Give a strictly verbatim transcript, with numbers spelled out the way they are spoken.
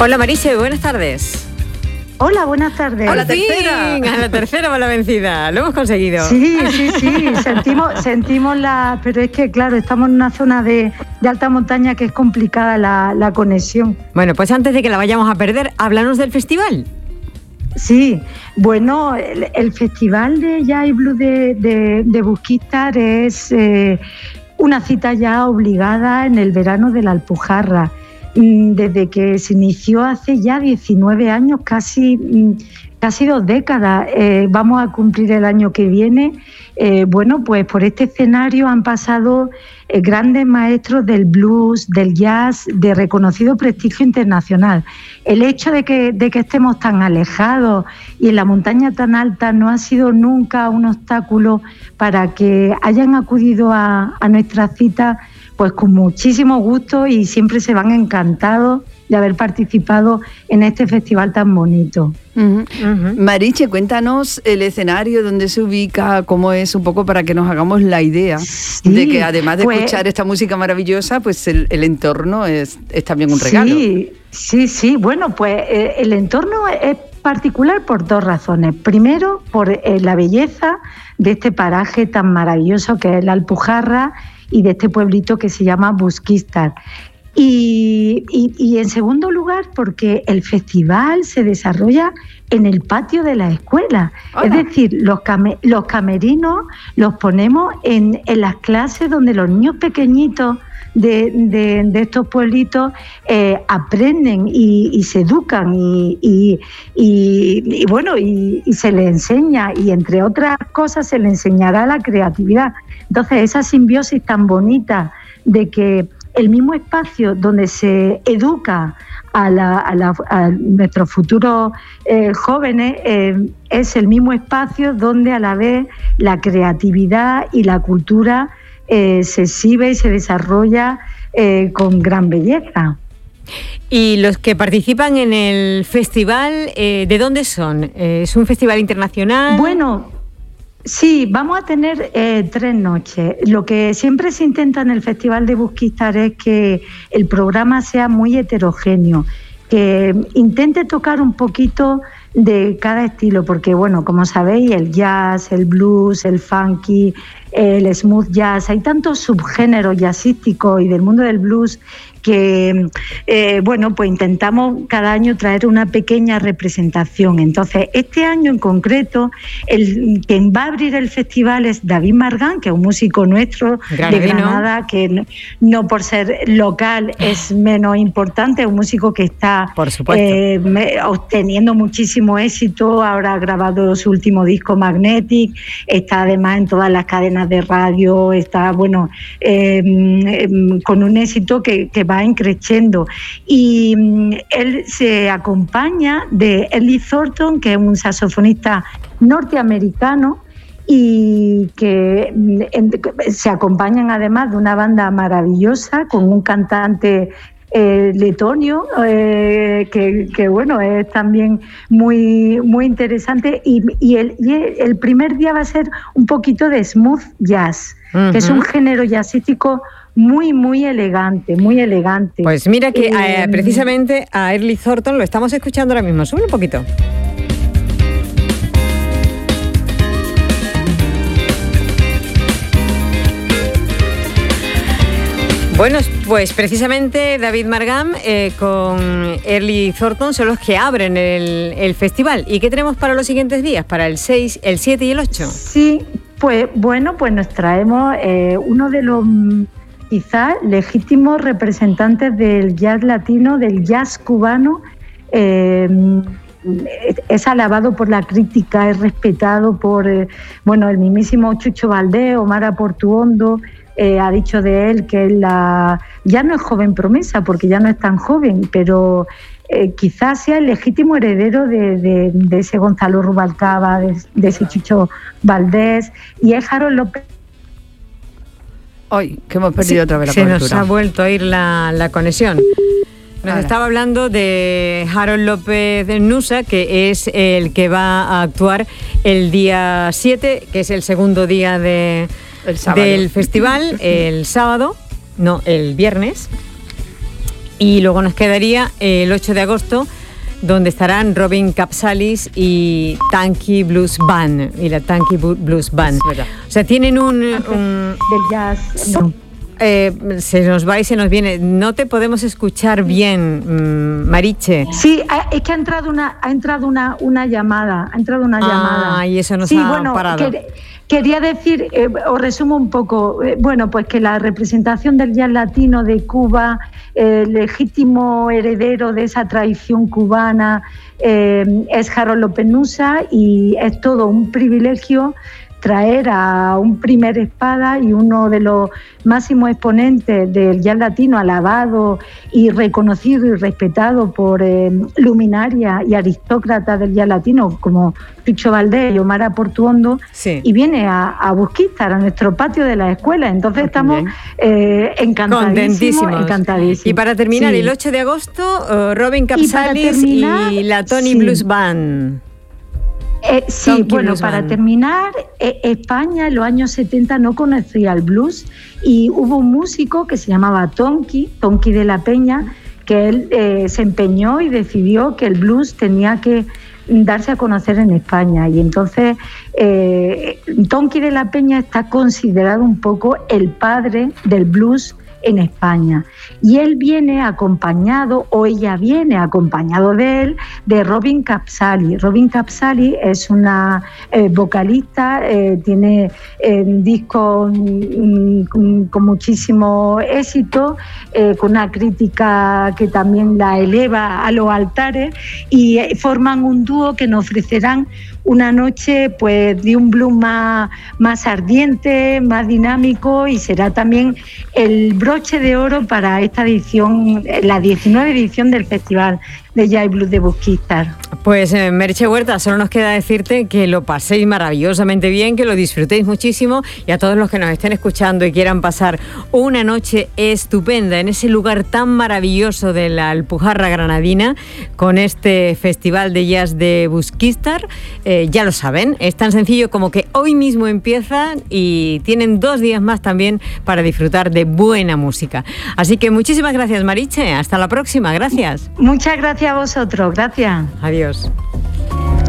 Hola Mariche, buenas tardes. Hola, buenas tardes. A la tercera. A la tercera va la vencida. Lo hemos conseguido. Sí, sí, sí. Sentimos, sentimos la... Pero es que, claro, estamos en una zona de, de alta montaña que es complicada la, la conexión. Bueno, pues antes de que la vayamos a perder, háblanos del festival. Sí, bueno, el, el festival de Jazz y Blues de, de, de Busquistar es eh, una cita ya obligada en el verano de la Alpujarra. Desde que se inició hace ya diecinueve años, casi, casi dos décadas, eh, vamos a cumplir el año que viene. Eh, bueno, pues por este escenario han pasado eh, grandes maestros del blues, del jazz, de reconocido prestigio internacional. El hecho de que, de que estemos tan alejados y en la montaña tan alta no ha sido nunca un obstáculo para que hayan acudido a, a nuestra cita, pues con muchísimo gusto, y siempre se van encantados de haber participado en este festival tan bonito. Uh-huh. Uh-huh. Mariche, cuéntanos el escenario, dónde se ubica, cómo es, un poco para que nos hagamos la idea sí, de que además de pues, escuchar esta música maravillosa, pues el, el entorno es, es también un regalo. Sí, sí, sí. Bueno, pues eh, el entorno es particular por dos razones. Primero, por eh, la belleza de este paraje tan maravilloso que es la Alpujarra y de este pueblito que se llama Busquistar. Y, y, y en segundo lugar, porque el festival se desarrolla en el patio de la escuela. Hola. Es decir, los, came, los camerinos los ponemos en, en las clases donde los niños pequeñitos de, de, de estos pueblitos eh, aprenden y, y se educan y, y, y, y bueno, y, y se les enseña, y entre otras cosas se les enseñará la creatividad. Entonces, esa simbiosis tan bonita de que el mismo espacio donde se educa a, la, a, la, a nuestros futuros eh, jóvenes eh, es el mismo espacio donde a la vez la creatividad y la cultura eh, se exhibe y se desarrolla eh, con gran belleza. ¿Y los que participan en el festival, eh, de dónde son? Eh, ¿Es un festival internacional? Bueno... Sí, vamos a tener eh, tres noches. Lo que siempre se intenta en el Festival de Busquistar es que el programa sea muy heterogéneo, que intente tocar un poquito de cada estilo, porque bueno, como sabéis, el jazz, el blues, el funky, el smooth jazz, hay tantos subgéneros jazzísticos y del mundo del blues que, eh, bueno, pues intentamos cada año traer una pequeña representación. Entonces, este año en concreto, el quien va a abrir el festival es David Margán, que es un músico nuestro Gran de Granada, que no, no por ser local es menos importante, es un músico que está por supuesto. Eh, obteniendo muchísimo éxito. Ahora ha grabado su último disco Magnetic, está además en todas las cadenas de radio, está, bueno, eh, eh, con un éxito que, que va increciendo, y um, él se acompaña de Early Thornton, que es un saxofonista norteamericano, y que en, se acompañan además de una banda maravillosa con un cantante eh, letonio eh, que, que bueno, es también muy muy interesante, y, y, el, y el primer día va a ser un poquito de smooth jazz, uh-huh. que es un género jazzístico muy, muy elegante, muy elegante. Pues mira que eh, precisamente a Early Thornton lo estamos escuchando ahora mismo. Sube un poquito. Bueno, pues precisamente David Margán eh, con Early Thornton son los que abren el, el festival. ¿Y qué tenemos para los siguientes días? ¿Para el seis, el siete y el ocho? Sí, pues bueno, pues nos traemos eh, uno de los quizás legítimos representantes del jazz latino, del jazz cubano. Eh, es alabado por la crítica, es respetado por eh, bueno, el mismísimo Chucho Valdés, Omar Aportuondo. Eh, ha dicho de él que la, ya no es joven promesa, porque ya no es tan joven, pero eh, quizás sea el legítimo heredero de, de, de ese Gonzalo Rubalcaba, de, de ese Chucho Valdés, y es Harold López. Ay, que hemos perdido sí, otra vez la se cobertura. Se nos ha vuelto a ir la, la conexión. Nos Ahora. estaba hablando de Harold López Nusa, que es el que va a actuar el día siete, que es el segundo día de, del festival, el sábado, no, el viernes. Y luego nos quedaría el ocho de agosto, donde estarán Robin Capsalis y Tanky Blues Band, y la Tanky Blues Band. O sea, tienen un... un del jazz, no. Eh, se nos va y se nos viene. No te podemos escuchar bien, Mariche. Sí, es que ha entrado una, ha entrado una, una llamada, ha entrado una ah, llamada. Y eso nos sí, ha bueno, parado. Que, quería decir, eh, os resumo un poco, eh, bueno, pues que la representación del jazz latino de Cuba, el eh, legítimo heredero de esa tradición cubana, eh, es Harold López Nussa, y es todo un privilegio traer a un primer espada y uno de los máximos exponentes del jazz latino, alabado y reconocido y respetado por eh, luminarias y aristócratas del jazz latino como Chucho Valdés y Omar Portuondo, sí. y viene a, a Busquistar, a nuestro patio de la escuela. Entonces estamos eh, encantadísimos, encantadísimos. Y para terminar, sí. el ocho de agosto, uh, Robin Capsalis y, y la Tony sí. Blues Band. Eh, sí, Tonky bueno, Blues para Band. terminar, eh, España en los años setenta no conocía el blues, y hubo un músico que se llamaba Tonky, Tonky de la Peña, que él eh, se empeñó y decidió que el blues tenía que darse a conocer en España, y entonces eh, Tonky de la Peña está considerado un poco el padre del blues en España, y él viene acompañado, o ella viene acompañado de él, de Robin Capsalis. Robin Capsalis es una eh, vocalista, eh, tiene eh, discos mm, con, con muchísimo éxito, eh, con una crítica que también la eleva a los altares, y eh, forman un dúo que nos ofrecerán una noche pues de un blues más, más ardiente, más dinámico, y será también el broche de oro para esta edición, la diecinueva edición del Festival de Jazz y Blues de Busquistar. Pues eh, Merche Huerta, solo nos queda decirte que lo paséis maravillosamente bien, que lo disfrutéis muchísimo, y a todos los que nos estén escuchando y quieran pasar una noche estupenda en ese lugar tan maravilloso de la Alpujarra Granadina con este Festival de Jazz de Busquistar, eh, ya lo saben, es tan sencillo como que hoy mismo empieza y tienen dos días más también para disfrutar de buena música. Así que muchísimas gracias, Mariche, hasta la próxima, gracias. Muchas gracias a vosotros, gracias. Adiós.